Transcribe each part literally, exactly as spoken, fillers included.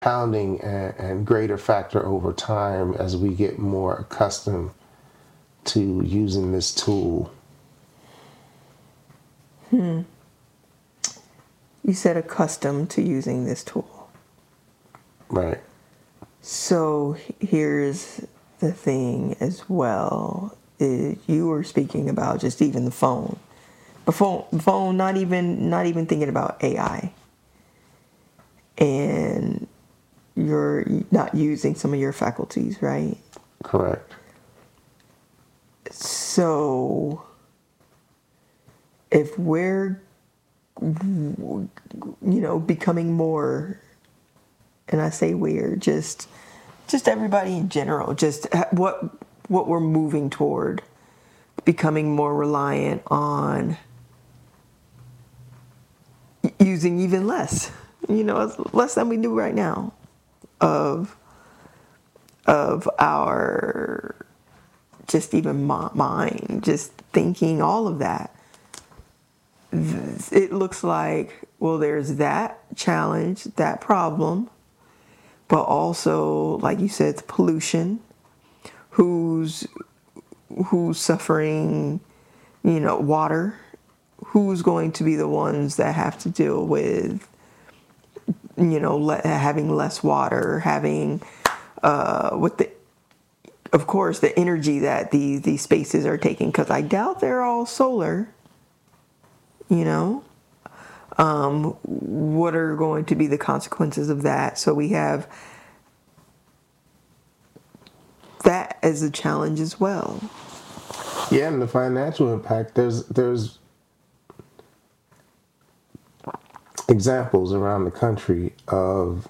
compounding and, and greater factor over time as we get more accustomed to using this tool. Hmm. You said accustomed to using this tool. Right. So here's the thing as well. Is you were speaking about just even the phone. The phone, phone, not even, not even thinking about A I. And you're not using some of your faculties, right? Correct. So if we're, you know, becoming more, and I say we're just, just everybody in general, just what what we're moving toward, becoming more reliant on using even less, you know, less than we do right now of of our just even mind, just thinking, all of that. It looks like, well, there's that challenge, that problem, but also, like you said, the pollution. Who's who's suffering, you know, water? Who's going to be the ones that have to deal with, you know, le- having less water, having, uh, with the, of course, the energy that these these spaces are taking? Because I doubt they're all solar. You know, um, what are going to be the consequences of that? So we have that as a challenge as well. Yeah, and the financial impact, there's there's examples around the country of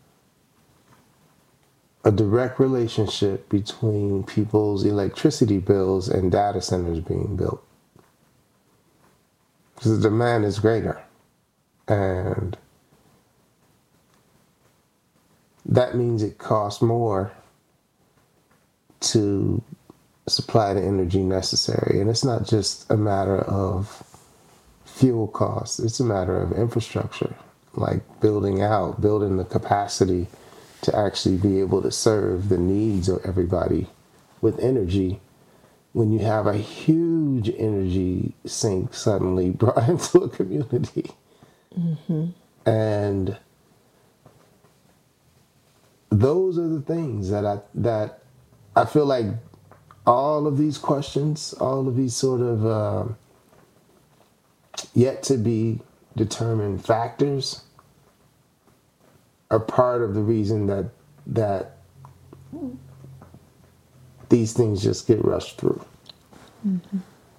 a direct relationship between people's electricity bills and data centers being built. Because the demand is greater. And that means it costs more to supply the energy necessary. And it's not just a matter of fuel costs, it's a matter of infrastructure, like building out, building the capacity to actually be able to serve the needs of everybody with energy when you have a huge energy sink suddenly brought into a community. Mm-hmm. And those are the things that I that I feel like all of these questions, all of these sort of um, yet to be determined factors are part of the reason that that these things just get rushed through. Mm-hmm.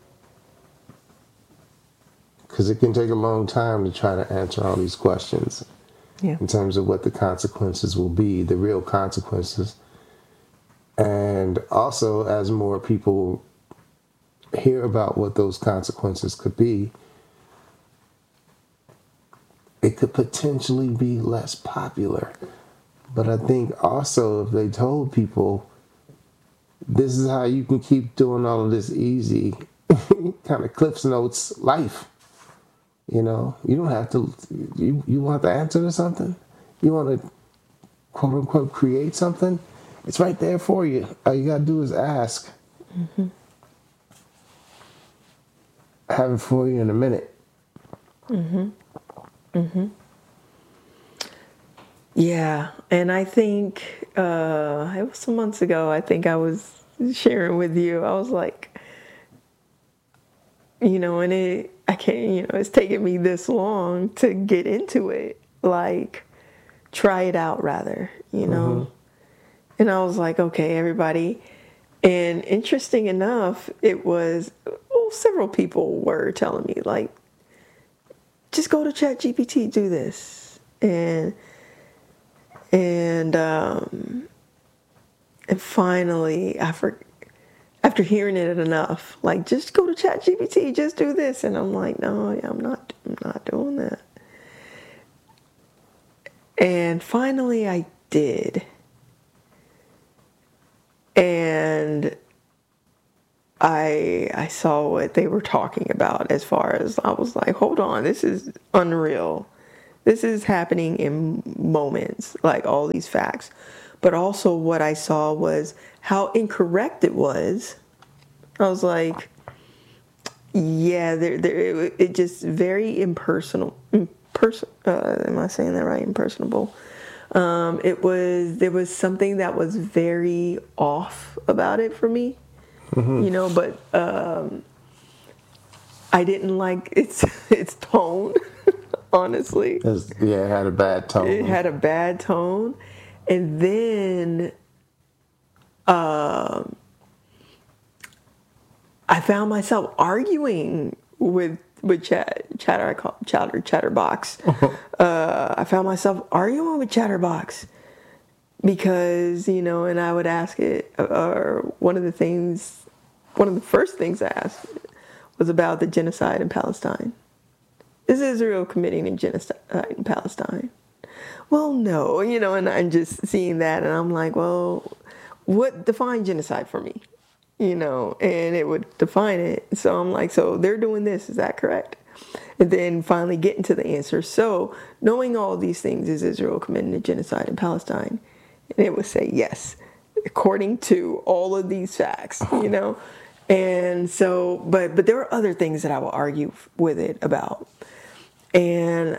Because it can take a long time to try to answer all these questions. Yeah. In terms of what the consequences will be, the real consequences. And also, as more people hear about what those consequences could be, it could potentially be less popular. But I think also if they told people, this is how you can keep doing all of this easy, kind of Cliff's Notes life. You know, you don't have to, you, you want the answer to something? You want to, quote unquote, create something? It's right there for you. All you got to do is ask. Mm-hmm. Have it for you in a minute. Mm-hmm. Mm-hmm. Yeah, and I think uh, it was some months ago, I think I was sharing with you, I was like, you know, and it, I can't, you know, it's taken me this long to get into it. Like, try it out rather, you know. Mm-hmm. And I was like, okay, everybody. And interesting enough, it was, well, several people were telling me, like, just go to ChatGPT, do this. And, and, um, and finally, after, after hearing it enough, like, just go to ChatGPT, just do this. And I'm like, no, I'm not, I'm not doing that. And finally I did. And I I saw what they were talking about as far as, I was like, hold on, this is unreal. This is happening in moments, like all these facts. But also what I saw was how incorrect it was. I was like, yeah, there, there, it, it just very impersonal. Imperson, uh, am I saying that right? Impersonable. Um, it was, there was something that was very off about it for me, mm-hmm. you know, but um, I didn't like its its tone, honestly. It's, yeah, it had a bad tone. It had a bad tone. And then uh, I found myself arguing with with chat, chatter, I call chatter, chatterbox. uh, I found myself arguing with chatterbox because, you know, and I would ask it, or one of the things, one of the first things I asked was about the genocide in Palestine. Is Israel committing a genocide in Palestine? Well, no, you know, and I'm just seeing that and I'm like, well, what define genocide for me? You know, and it would define it. So I'm like, so they're doing this, is that correct? And then finally getting to the answer. So knowing all these things, is Israel committing a genocide in Palestine? And it would say yes, according to all of these facts, you know. And so, but but there were other things that I would argue with it about. And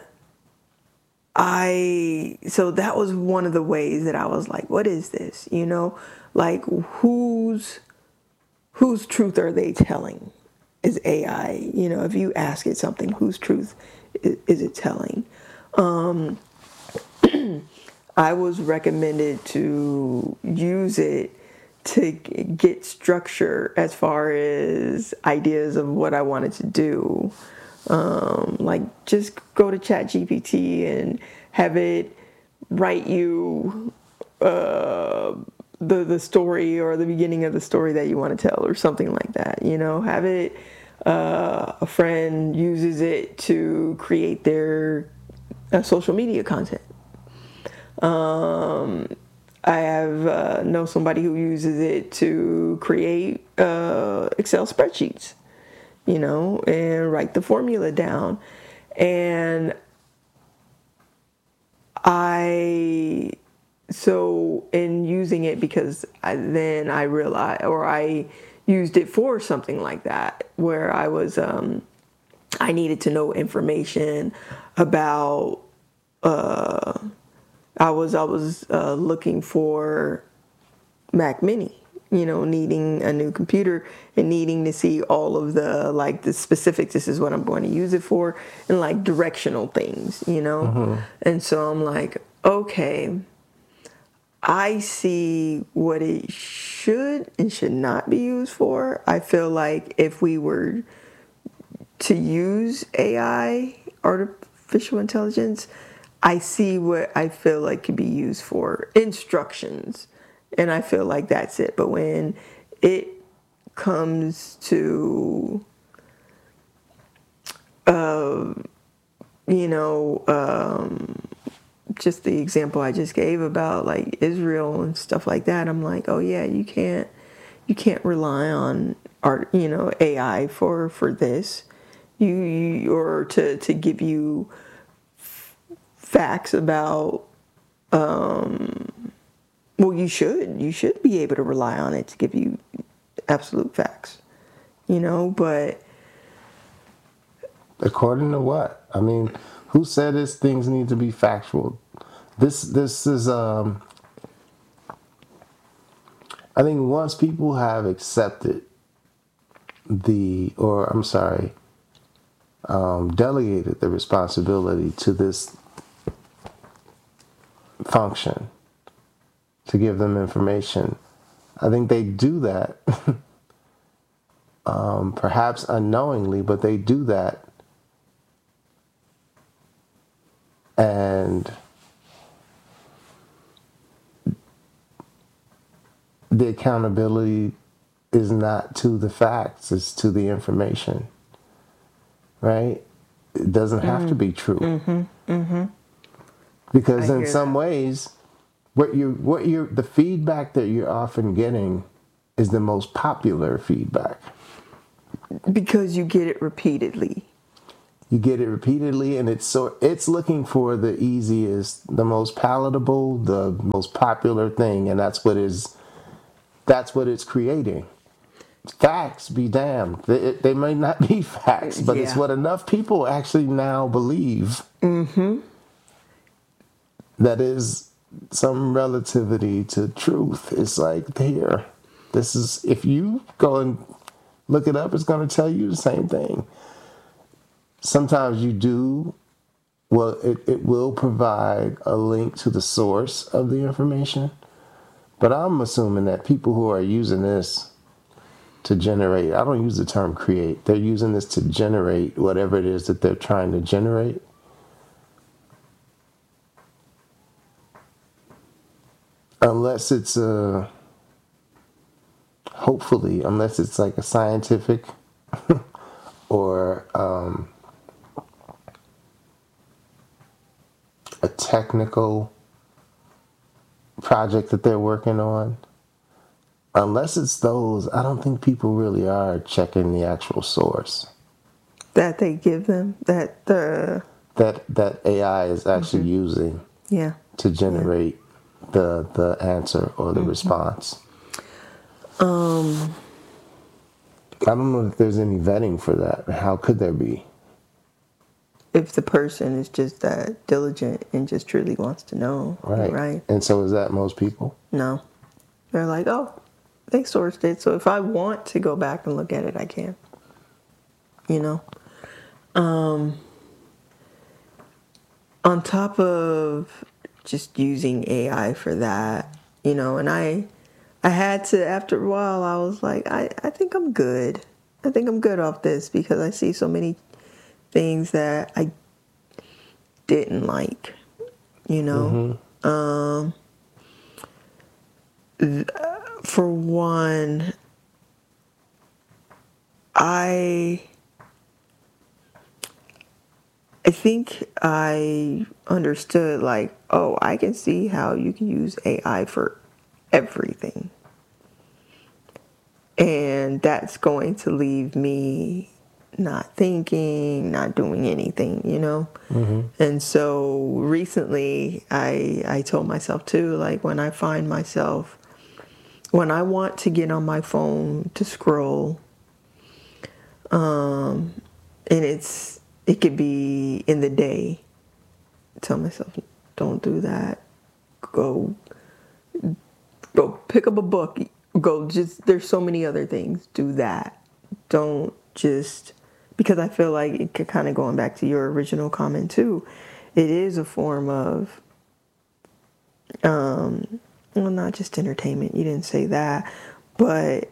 I, so that was one of the ways that I was like, what is this? You know, like whose whose truth are they telling? Is A I, you know, if you ask it something, whose truth is, is it telling? Um, I was recommended to use it to get structure as far as ideas of what I wanted to do. Um, like just go to ChatGPT and have it write you uh, the the story or the beginning of the story that you want to tell or something like that. You know, have it, uh, a friend uses it to create their uh, social media content. Um, I have uh, know somebody who uses it to create uh, Excel spreadsheets, you know, and write the formula down. And I, so in using it, because I, then I realized, or I used it for something like that, where I was, um, I needed to know information about, uh, I was, I was uh, looking for Mac Mini, you know, needing a new computer and needing to see all of the, like, the specifics. This is what I'm going to use it for, and like directional things, you know? Mm-hmm. And so I'm like, okay, I see what it should and should not be used for. I feel like if we were to use A I, artificial intelligence, I see what I feel like could be used for: instructions. And I feel like that's it. But when it comes to, uh, you know, um, just the example I just gave about like Israel and stuff like that, I'm like, oh yeah, you can't, you can't rely on art, you know, A I for for this, you, you or to to give you f- facts about. Um, Well, you should. You should be able to rely on it to give you absolute facts, you know, but... According to what? I mean, who said this things need to be factual? This, this is, um... I think once people have accepted the, or I'm sorry, um, delegated the responsibility to this function, to give them information, I think they do that, um, perhaps unknowingly, but they do that. And the accountability is not to the facts, it's to the information, right? It doesn't have mm-hmm. to be true. Mm-hmm. Mm-hmm. Because I in some that. ways, What you, what you, the feedback that you're often getting is the most popular feedback. Because you get it repeatedly. You get it repeatedly, and it's so it's looking for the easiest, the most palatable, the most popular thing, and that's what is that's what it's creating. Facts be damned. They, they may not be facts, but it's Yeah. what enough people actually now believe. Mm-hmm. That is some relativity to truth. It's like, here, this is, if you go and look it up, it's going to tell you the same thing. Sometimes you do, well, it, it will provide a link to the source of the information, but I'm assuming that people who are using this to generate, I don't use the term create, they're using this to generate whatever it is that they're trying to generate. Unless it's a, hopefully, unless it's like a scientific or um, a technical project that they're working on. Unless it's those, I don't think people really are checking the actual source. That they give them, that the... That that A I is actually Mm-hmm. using Yeah. to generate yeah. the the answer or the mm-hmm. response. Um, I don't know if there's any vetting for that. How could there be? If the person is just that diligent and just truly wants to know. Right. Right. And so is that most people? No. They're like, oh, they sourced it, so if I want to go back and look at it, I can. You know? Um, on top of just using A I for that, you know, and I I had to, after a while, I was like, I, I think I'm good. I think I'm good off this because I see so many things that I didn't like, you know? Mm-hmm. Um, th- for one, I... I think I understood, like, oh, I can see how you can use A I for everything. And that's going to leave me not thinking, not doing anything, you know? Mm-hmm. And so recently I I told myself too, like, when I find myself, when I want to get on my phone to scroll, um, and it's, it could be in the day. Tell myself, don't do that. Go, go pick up a book. Go just, there's so many other things. Do that. Don't just, because I feel like it could kind of going back to your original comment too. It is a form of, um, well, not just entertainment. You didn't say that, but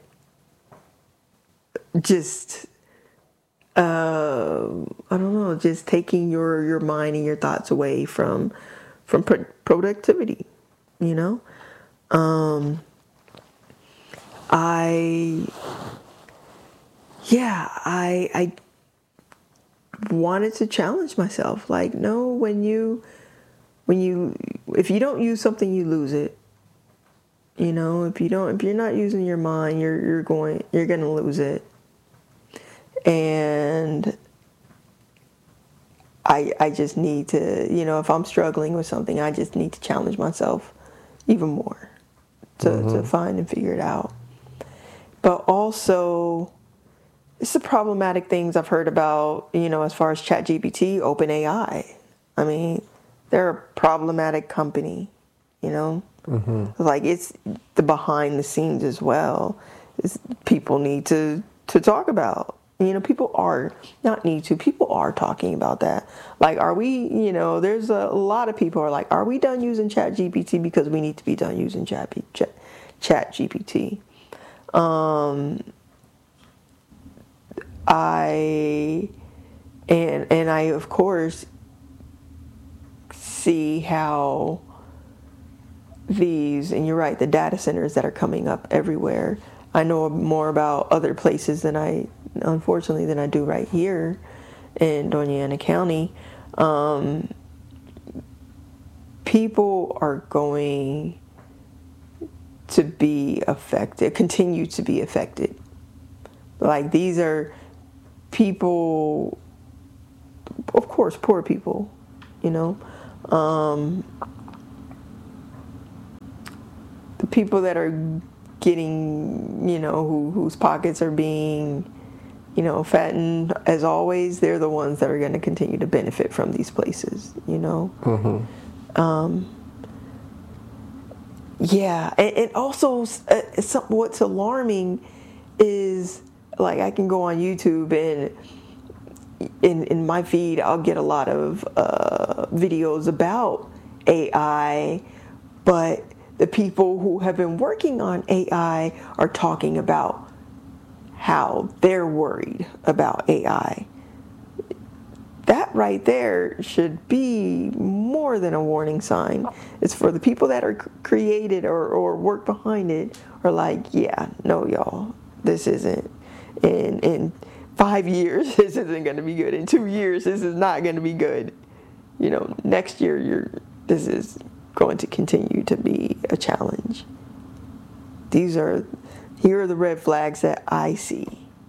just, Uh, I don't know, just taking your, your mind and your thoughts away from from pro- productivity, you know? Um, I, yeah, I I wanted to challenge myself. Like, no, when you, when you, if you don't use something, you lose it. You know, if you don't, if you're not using your mind, you're you're going, you're gonna lose it. And I I just need to, you know, if I'm struggling with something, I just need to challenge myself even more to, mm-hmm. to find and figure it out. But also, it's the problematic things I've heard about, you know, as far as ChatGPT, OpenAI. I mean, they're a problematic company, you know? Mm-hmm. Like, it's the behind the scenes as well. It's, people need to, to talk about. You know, people are, not need to, people are talking about that. Like, are we, you know, there's a, a lot of people are like, are we done using ChatGPT because we need to be done using Chat, Chat, ChatGPT? Um, I, and, and I, of course, see how these, and you're right, the data centers that are coming up everywhere. I know more about other places than I, unfortunately, than I do right here in Doña Ana County. Um, people are going to be affected, continue to be affected. Like, these are people of course, poor people, you know. Um, the people that are getting, you know, who, whose pockets are being, you know, fattened, as always, they're the ones that are going to continue to benefit from these places, you know. Mm-hmm. Um, yeah, and, and also uh, some, what's alarming is, like, I can go on YouTube and in in my feed I'll get a lot of uh, videos about A I, but the people who have been working on A I are talking about how they're worried about A I. That right there should be more than a warning sign. It's for the people that are created or, or work behind it are like, yeah, no, y'all, this isn't. In in five years, this isn't going to be good. In two years, this is not going to be good. You know, next year, you're this is going to continue to be a challenge. These are, here are the red flags that I see.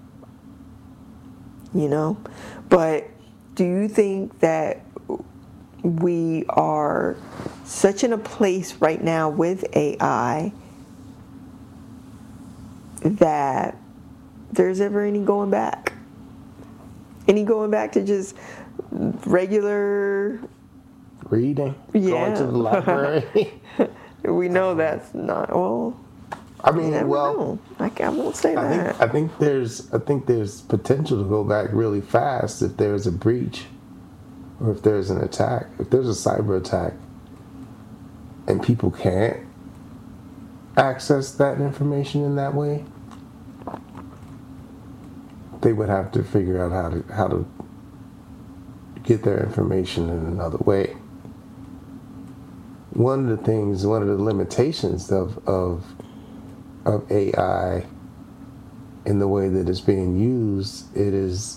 You know, but do you think that we are such in a place right now with A I that there's ever any going back? Any going back to just regular reading? Yeah. Going to the library? We know that's not, well, I mean, you never well, know. I, I won't say I that. think I think there's I think there's potential to go back really fast if there's a breach or if there's an attack. If there's a cyber attack and people can't access that information in that way, they would have to figure out how to how to get their information in another way. One of the things, one of the limitations of of of A I in the way that it's being used, it is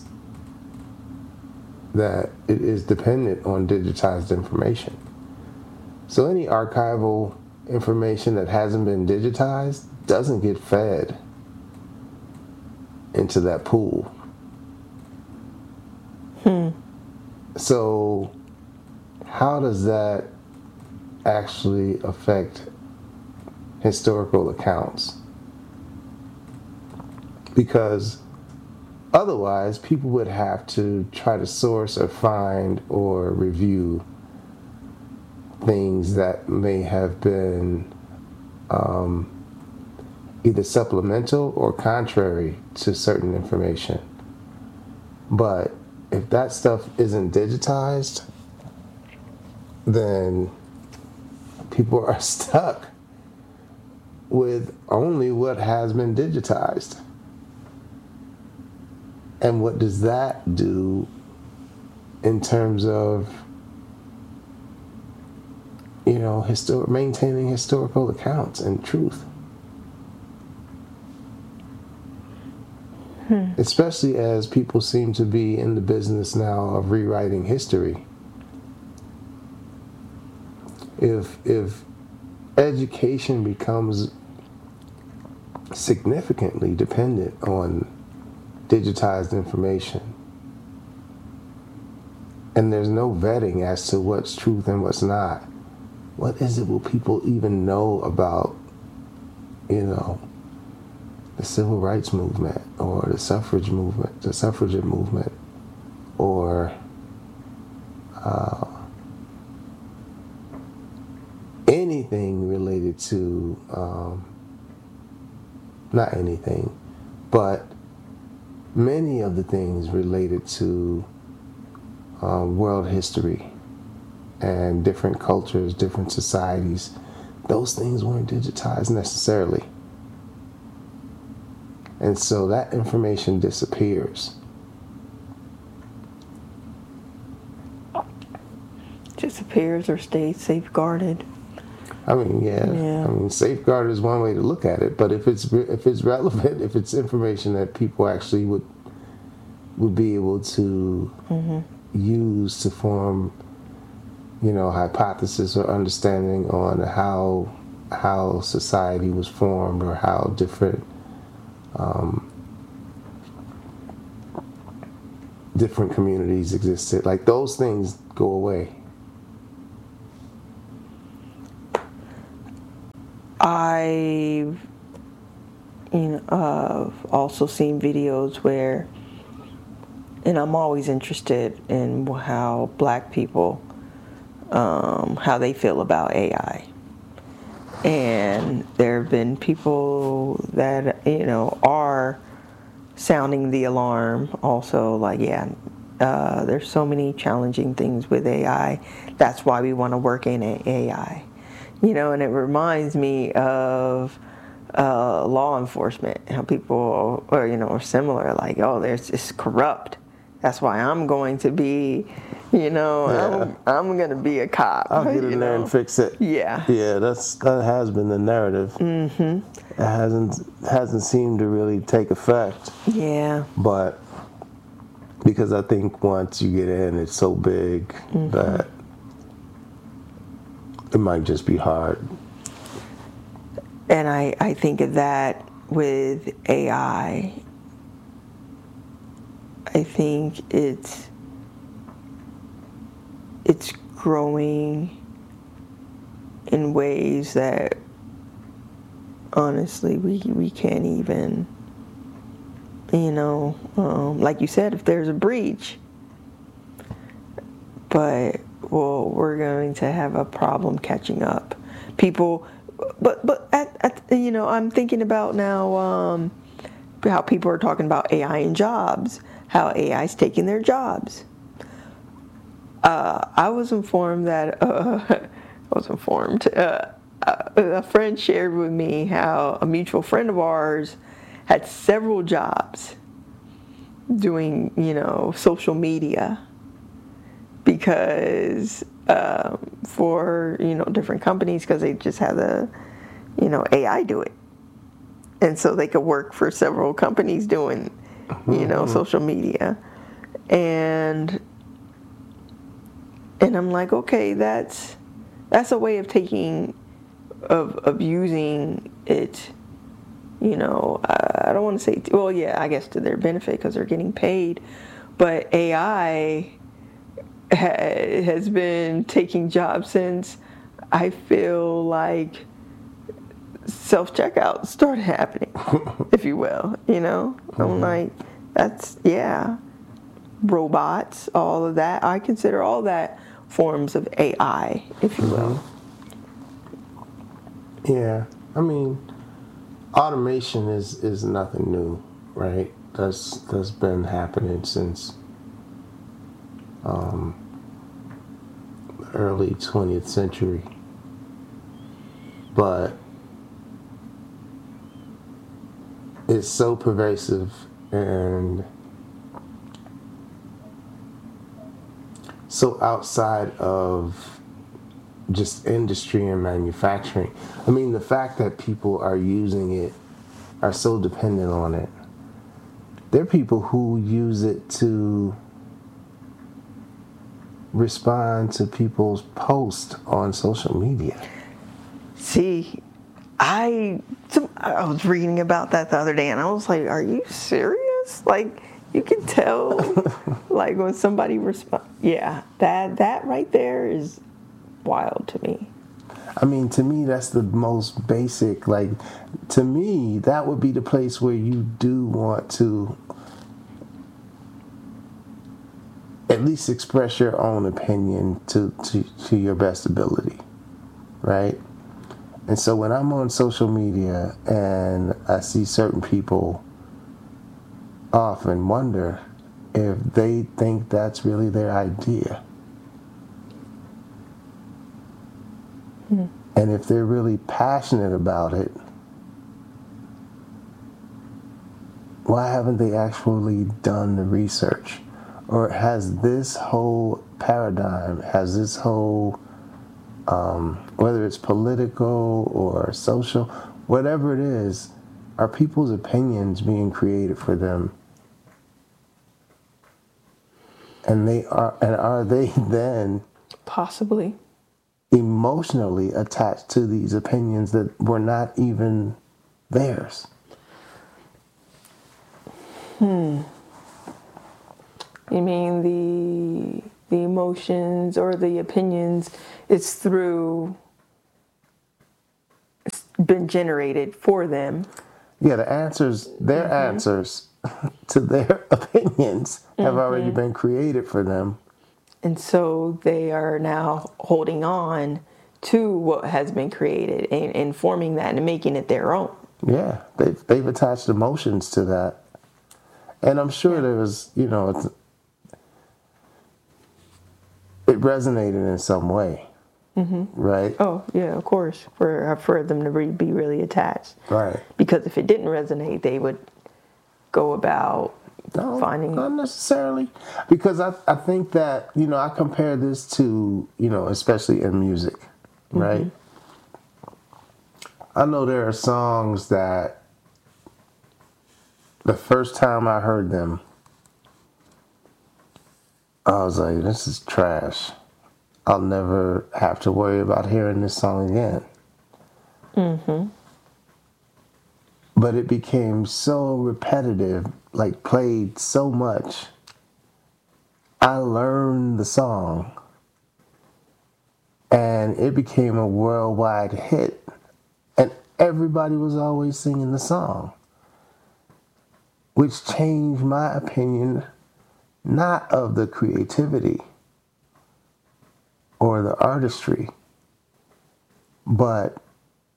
that it is dependent on digitized information. So any archival information that hasn't been digitized doesn't get fed into that pool. Hmm. So how does that actually affect historical accounts? Because otherwise people would have to try to source or find or review things that may have been um, either supplemental or contrary to certain information. But if that stuff isn't digitized, then people are stuck with only what has been digitized. And what does that do in terms of, you know, histor- maintaining historical accounts and truth? Hmm. Especially as people seem to be in the business now of rewriting history. If if education becomes significantly dependent on digitized information, and there's no vetting as to what's truth and what's not, what is it will people even know about, you know, the civil rights movement or the suffrage movement, the suffragette movement, or uh, anything related to, um, not anything, but many of the things related to um, world history and different cultures, different societies. Those things weren't digitized necessarily. And so that information disappears. Disappears or stays safeguarded. I mean, yeah. Yeah. I mean, safeguard is one way to look at it, but if it's if it's relevant, if it's information that people actually would would be able to Mm-hmm. use to form, you know, hypothesis or understanding on how how society was formed or how different um, different communities existed. Like those things go away. I've you know, uh, also seen videos where, and I'm always interested in how black people, um, how they feel about A I. And there have been people that, you know, are sounding the alarm also, like, yeah, uh, there's so many challenging things with A I. That's why we want to work in A I. You know, and it reminds me of uh, law enforcement, how people, or, you know, are similar, like, oh, there's it's corrupt. That's why I'm going to be, you know, Yeah. I'm, I'm going to be a cop. I'll get in you there know? and fix it. Yeah. Yeah, that's that has been the narrative. Mm-hmm. It hasn't hasn't seemed to really take effect. Yeah. But because I think once you get in, it's so big mm-hmm. that it might just be hard. And I, I think of that with A I. I think it's it's growing in ways that honestly we we can't even, you know, um, like you said, if there's a breach, but well, we're going to have a problem catching up. People, but but at, at you know, I'm thinking about now um, how people are talking about A I in jobs, how A I is taking their jobs. Uh, I was informed that uh, I was informed. Uh, a friend shared with me how a mutual friend of ours had several jobs doing, you know, social media because um, for, you know, different companies because they just had the, you know, A I do it. And so they could work for several companies doing, you know, mm-hmm. social media. And and I'm like, okay, that's that's a way of taking, of of using it, you know, I don't want to say, well, yeah, I guess to their benefit because they're getting paid. But A I ha- has been taking jobs since I feel like self-checkout started happening, if you will, you know? Mm-hmm. I'm like, that's, yeah, robots, all of that. I consider all that forms of A I, if you will. Yeah, I mean, automation is, is nothing new, right? That's that's been happening since um, the early twentieth century. But it's so pervasive and so outside of just industry and manufacturing. I mean, the fact that people are using it, are so dependent on it. There are people who use it to respond to people's posts on social media. See, I I was reading about that the other day, and I was like, "Are you serious?" Like, you can tell, like when somebody responds. Yeah, that that right there is wild to me. I mean, to me, that's the most basic. Like, to me, that would be the place where you do want to at least express your own opinion to, to, to your best ability, right? And so when I'm on social media and I see certain people, I often wonder if they think that's really their idea. Hmm. And if they're really passionate about it, why haven't they actually done the research? Or has this whole paradigm, has this whole, um, whether it's political or social, whatever it is, are people's opinions being created for them? And they are, and are they then possibly emotionally attached to these opinions that were not even theirs? Hmm. You mean the the emotions or the opinions? It's through. It's been generated for them. Yeah, the answers, their mm-hmm. answers to their opinions have mm-hmm. already been created for them. And so they are now holding on to what has been created and, and forming that and making it their own. Yeah, they've, they've attached emotions to that. And I'm sure yeah. there was, you know, it's, it resonated in some way. Mm-hmm. Right? Oh, yeah, of course, for for them to re- be really attached. Right. Because if it didn't resonate, they would go about no, finding... Not necessarily. Because I, I think that, you know, I compare this to, you know, especially in music, right? Mm-hmm. I know there are songs that the first time I heard them, I was like, this is trash. I'll never have to worry about hearing this song again. Mm-hmm. But it became so repetitive, like played so much. I learned the song. And it became a worldwide hit. And everybody was always singing the song. Which changed my opinion, not of the creativity or the artistry, but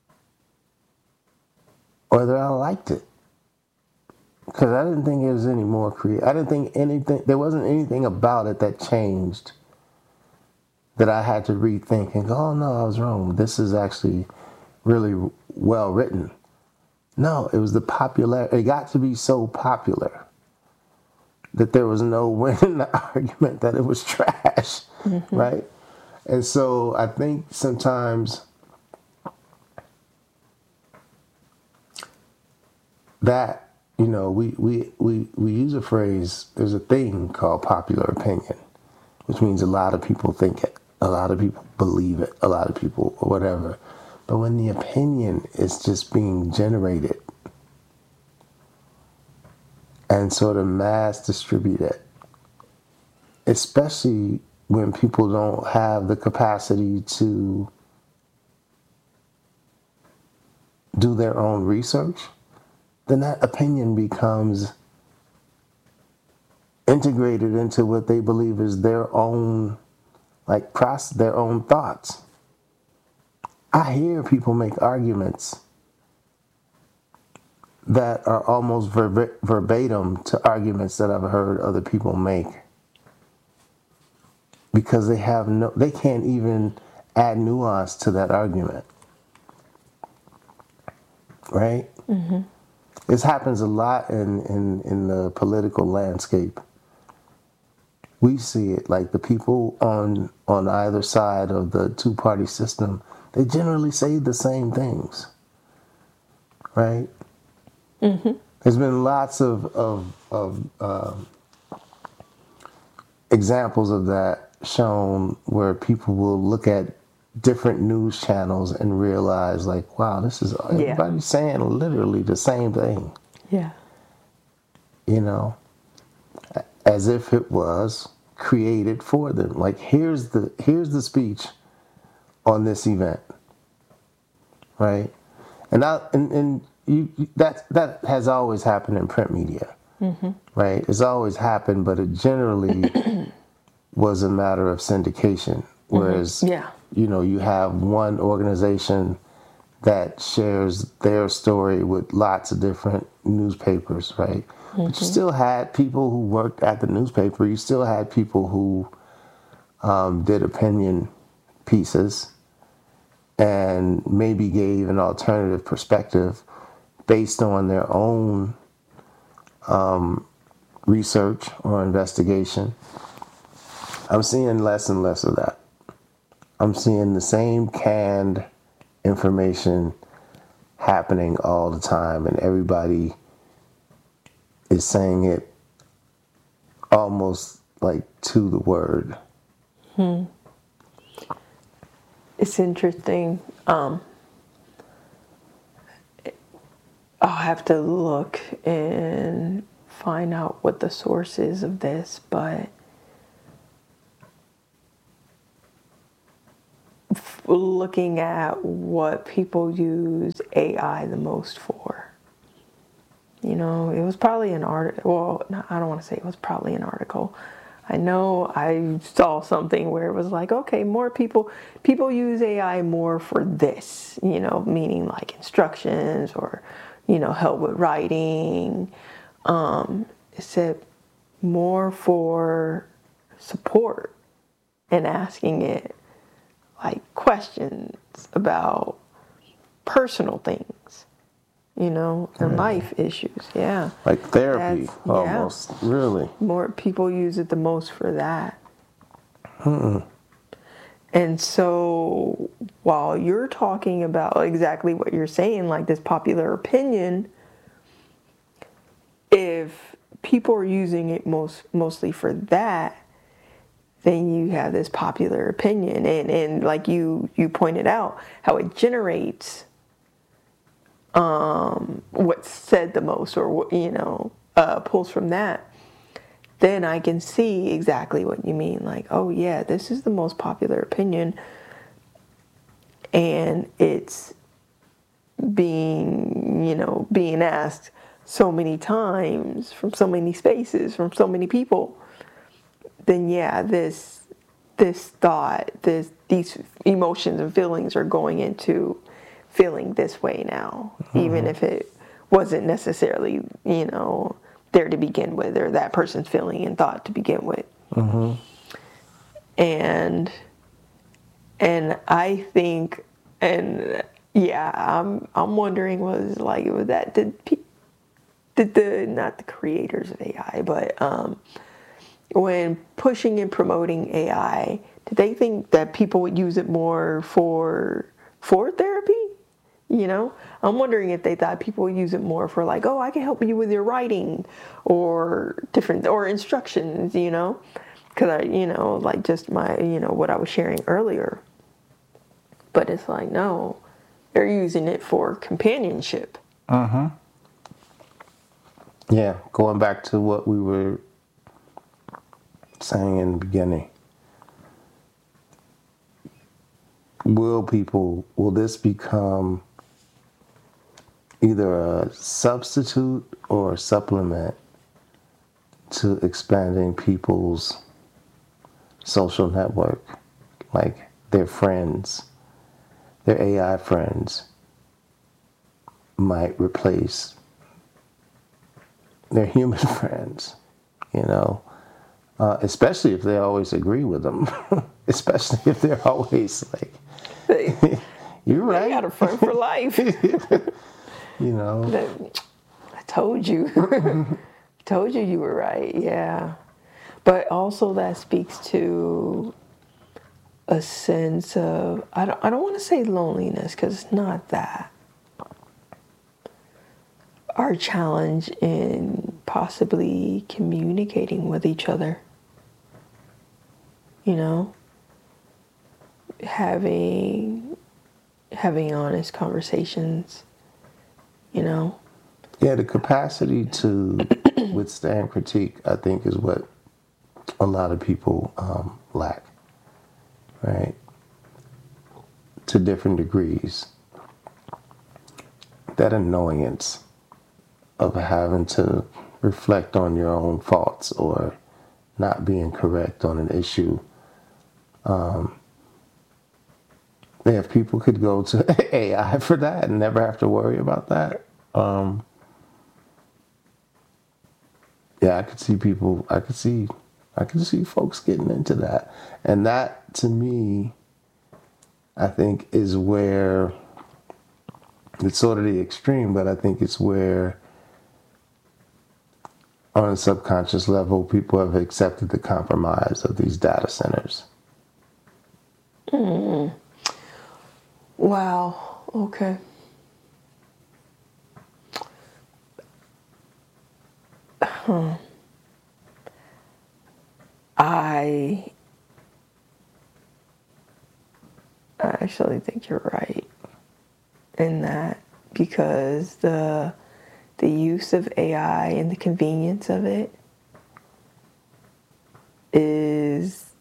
whether I liked it. Because I didn't think it was any more creative. I didn't think anything, there wasn't anything about it that changed that I had to rethink and go, oh no, I was wrong. This is actually really well written. No, it was the popular, it got to be so popular that there was no winning the argument that it was trash, mm-hmm. right? And so I think sometimes that, you know, we, we, we, we use a phrase, there's a thing called popular opinion, which means a lot of people think it, a lot of people believe it, a lot of people or whatever. But when the opinion is just being generated and sort of mass distributed, especially when people don't have the capacity to do their own research, then that opinion becomes integrated into what they believe is their own, like, process, their own thoughts. I hear people make arguments that are almost verb- verbatim to arguments that I've heard other people make. Because they have no, they can't even add nuance to that argument. Right? Mm-hmm. This happens a lot in, in, in the political landscape. We see it, like the people on on either side of the two-party system, they generally say the same things. Right? Mm-hmm. There's been lots of, of, of uh, examples of that shown where people will look at different news channels and realize, like, wow, this is everybody yeah. saying literally the same thing. Yeah. You know, as if it was created for them. Like, here's the here's the speech on this event, right? And I and, and you that that has always happened in print media, mm-hmm. right? It's always happened, but it generally was a matter of syndication. Whereas, mm-hmm. yeah. you know, you have one organization that shares their story with lots of different newspapers, right? Mm-hmm. But you still had people who worked at the newspaper. You still had people who um, did opinion pieces and maybe gave an alternative perspective based on their own um, research or investigation. I'm seeing less and less of that. I'm seeing the same canned information happening all the time, and everybody is saying it almost like to the word. Hmm. It's interesting. Um, I'll have to look and find out what the source is of this, but looking at what people use A I the most for. You know, it was probably an article. Well, no, I don't want to say it was probably an article. I know I saw something where it was like, okay, more people, people use A I more for this, you know, meaning like instructions or, you know, help with writing. Um, it said more for support and asking it like questions about personal things, you know, and life issues. Yeah. Like therapy, That's- almost. yeah. Really. More people use it the most for that. Hmm. And so while you're talking about exactly what you're saying, like this popular opinion, if people are using it most mostly for that, then you have this popular opinion, and, and like you you pointed out, how it generates um, what's said the most, or what, you know, uh, pulls from that. Then I can see exactly what you mean. Like, oh yeah, this is the most popular opinion, and it's being, you know, being asked so many times from so many spaces from so many people. Then yeah, this this thought, this these emotions and feelings are going into feeling this way now, mm-hmm. even if it wasn't necessarily, you know, there to begin with, or that person's feeling and thought to begin with. Mm-hmm. And and I think, and yeah, I'm I'm wondering, was like, was that did pe- did the not the creators of A I, but um. when pushing and promoting A I, did they think that people would use it more for for therapy? You know, I'm wondering if they thought people would use it more for like, oh, I can help you with your writing or different or instructions, you know, because I, you know, like just my, you know, what I was sharing earlier. But it's like, no, they're using it for companionship. Uh-huh. Yeah, going back to what we were saying in the beginning, will people, will this become either a substitute or a supplement to expanding people's social network, like their friends, their A I friends might replace their human friends, you know? Uh, especially if they always agree with them. Especially if they're always like, They, you're right. They got a friend for life. You know. I told you. I told you you were right, yeah. But also that speaks to a sense of, I don't, I don't want to say loneliness, because it's not that. Our challenge in possibly communicating with each other. You know, having having honest conversations, you know. Yeah, the capacity to withstand critique, I think, is what a lot of people um, lack, right? To different degrees. That annoyance of having to reflect on your own faults or not being correct on an issue. Um, if people could go to A I for that and never have to worry about that, um, yeah, I could see people, I could see, I could see folks getting into that. And that, to me, I think is where, it's sort of the extreme, but I think it's where, on a subconscious level, people have accepted the compromise of these data centers. Mm. Wow. Okay. Huh. I I actually think you're right in that, because the the use of A I and the convenience of it is,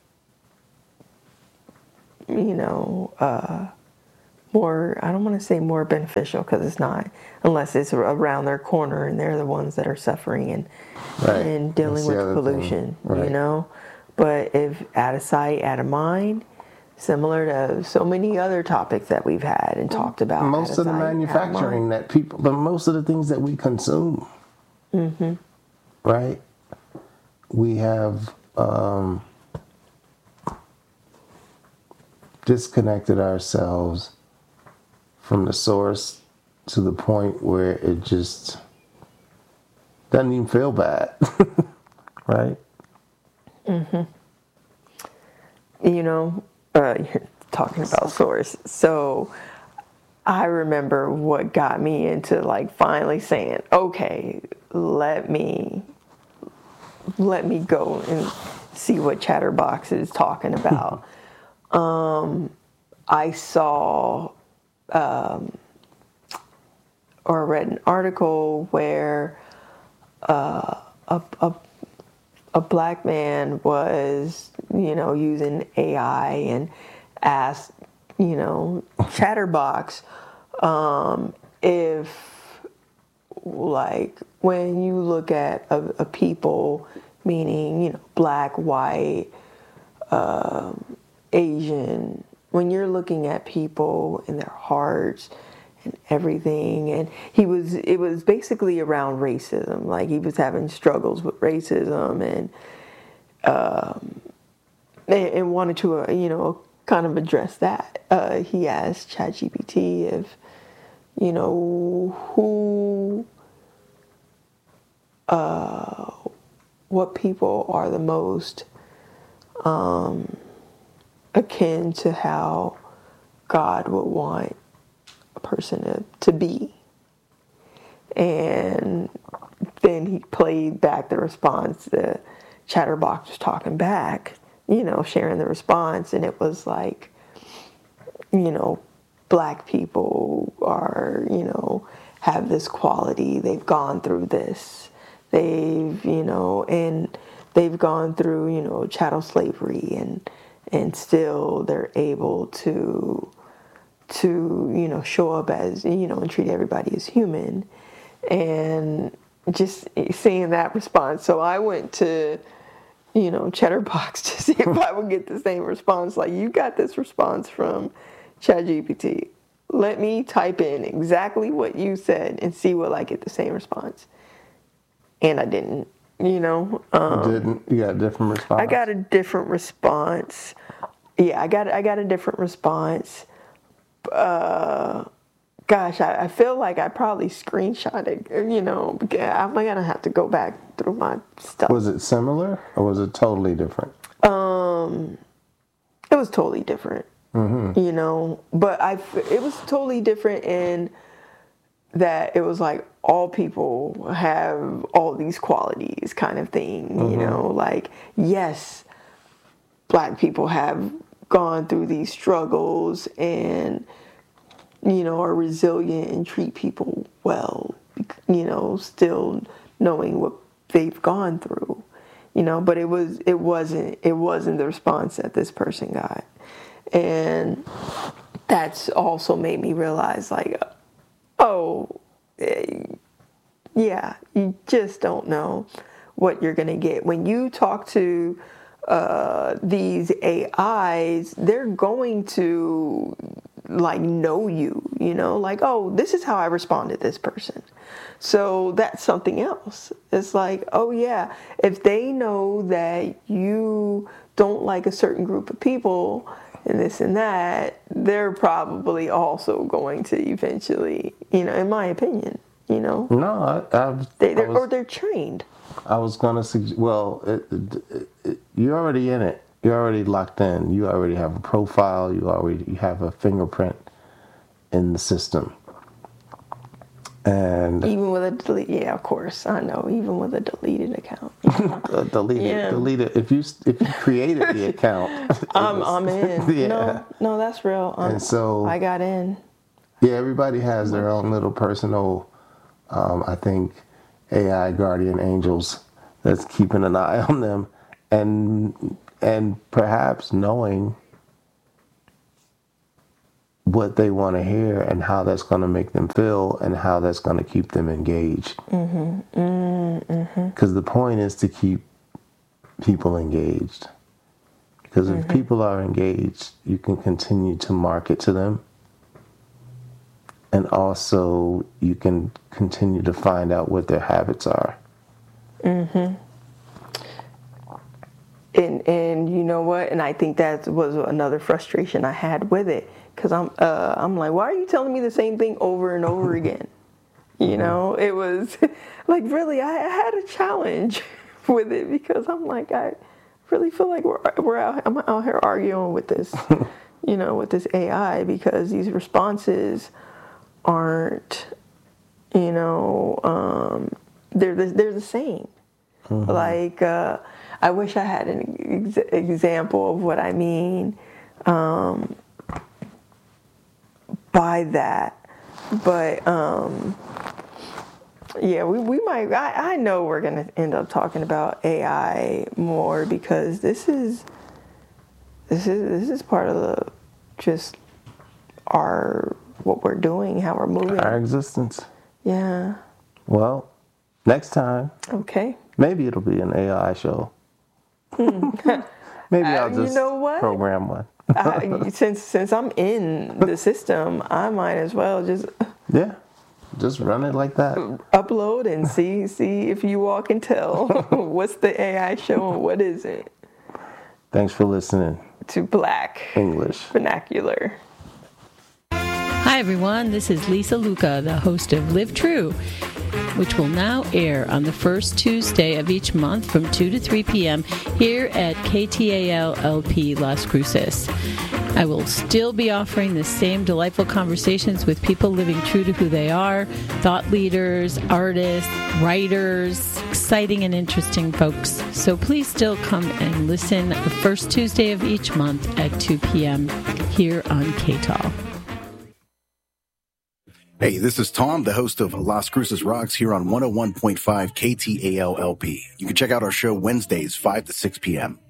you know, uh, more, I don't want to say more beneficial, because it's not, unless it's around their corner and they're the ones that are suffering and, Right. and dealing That's the with other pollution, thing. Right. you know? But if out of sight, out of mind, similar to so many other topics that we've had and talked about. Most of the sight, manufacturing that people, but most of the things that we consume, mm-hmm. right? We have um, disconnected ourselves from the source to the point where it just doesn't even feel bad, right? Mm-hmm. You know, uh, you're talking about source. So I remember what got me into like finally saying, okay, let me let me go and see what Chatterbox is talking about. um, I saw um, or read an article where uh, a, a a black man was, you know, using A I and asked, you know, Chatterbox um, if, like, when you look at a, a people, meaning, you know, black, white, um, Asian, when you're looking at people and their hearts and everything, and he was, it was basically around racism, like he was having struggles with racism and um, and, and wanted to, uh, you know, kind of address that. Uh, he asked ChatGPT if, you know, who, uh, what people are the most um, akin to how God would want a person to, to be. And then he played back the response that Chatterbox was talking back, you know, sharing the response. And it was like, you know, black people are, you know, have this quality. They've gone through this. They've, you know, and they've gone through, you know, chattel slavery, and and still they're able to, to, you know, show up as, you know, and treat everybody as human. And just seeing that response. So I went to, you know, Chatterbox to see if I would get the same response. Like, you got this response from ChatGPT. Let me type in exactly what you said and see will I get the same response. And I didn't, you know. Um, you didn't? You got a different response? I got a different response. Yeah, I got I got a different response. Uh, gosh, I, I feel like I probably screenshot it, you know. I'm going to have to go back through my stuff. Was it similar or was it totally different? Um, it was totally different, mm-hmm. you know. But I, it was totally different in that it was like all people have all these qualities kind of thing, mm-hmm. you know. Like, yes, black people have gone through these struggles and, you know, are resilient and treat people well, you know, still knowing what they've gone through, you know, but it was, it wasn't, it wasn't the response that this person got. And that's also made me realize, like, oh, yeah, you just don't know what you're going to get. When you talk to uh, these A Is, they're going to, like, know you, you know, like, oh, this is how I respond to this person. So that's something else. It's like, oh yeah, if they know that you don't like a certain group of people and this and that, they're probably also going to eventually, you know, in my opinion, you know. No, I, I, they, I was, or they're trained. I was going to suggest, well, it, it, it, you're already in it. You're already locked in. You already have a profile. You already you have a fingerprint in the system. And even with a delete, yeah, of course, I know. Even with a deleted account, uh, deleted, yeah. deleted. If you if you created the account, I'm was, I'm in. Yeah. No, no, that's real. I'm, and so I got in. Yeah, everybody has their own little personal Um, I think A I guardian angels that's keeping an eye on them, and and perhaps knowing what they want to hear and how that's going to make them feel and how that's going to keep them engaged. Mm-hmm. Mm-hmm. Because the point is to keep people engaged. Because if mm-hmm. people are engaged, you can continue to market to them. And also you can continue to find out what their habits are. Mm-hmm. And, and you know what? And I think that was another frustration I had with it. Because I'm, uh, I'm like, why are you telling me the same thing over and over again? You know, it was like, really, I had a challenge with it because I'm like, I really feel like we're, we're out, I'm out here arguing with this, you know, with this A I because these responses aren't, you know, um, they're, the, they're the same. Mm-hmm. Like, uh, I wish I had an ex- example of what I mean. Um, by that, but um, yeah, we, we might, I, I know we're going to end up talking about A I more because this is, this is, this is part of the, just our, what we're doing, how we're moving. Our existence. Yeah. Well, next time. Okay. Maybe it'll be an A I show. Maybe I'll just you know what? program one. I, since since I'm in the system, I might as well just yeah, just run it like that. Upload and see see if you all can tell what's the A I showing, what is it. Thanks for listening to Black English Vernacular. Hi everyone, this is Lisa Luca, the host of Live True, which will now air on the first Tuesday of each month from two to three p.m. here at K T A L L P Las Cruces. I will still be offering the same delightful conversations with people living true to who they are, thought leaders, artists, writers, exciting and interesting folks. So please still come and listen the first Tuesday of each month at two p.m. here on K T A L. Hey, this is Tom, the host of Las Cruces Rocks here on one oh one point five K T A L L P. You can check out our show Wednesdays, five to six p.m.